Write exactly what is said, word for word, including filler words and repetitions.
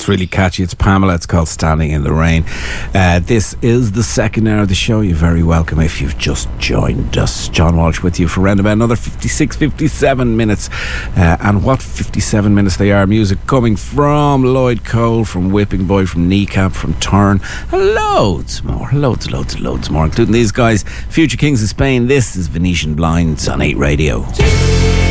It's really catchy. It's Pamela. It's called Standing in the Rain. Uh, this is the second hour of the show. You're very welcome if you've just joined us. John Walsh with you for around about another fifty-six, fifty-seven minutes. Uh, and what fifty-seven minutes they are. Music coming from Lloyd Cole, from Whipping Boy, from Kneecap, from Turn, and loads more. Loads, loads, loads more, including these guys, Future Kings of Spain. This is Venetian Blinds on eight Radio.